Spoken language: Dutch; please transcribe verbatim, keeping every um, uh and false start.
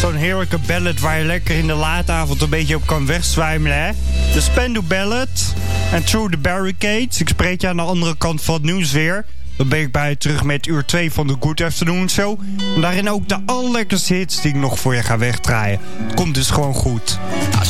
Zo'n heerlijke ballad waar je lekker in de laatavond een beetje op kan wegzwijmelen, hè? De Spandau Ballad en Through the Barricades. Ik spreek je aan de andere kant van het nieuws weer. Dan ben ik bij je terug met uur twee van de Good Afternoon Show. En daarin ook de allerlekkerste hits die ik nog voor je ga wegdraaien. Komt dus gewoon goed.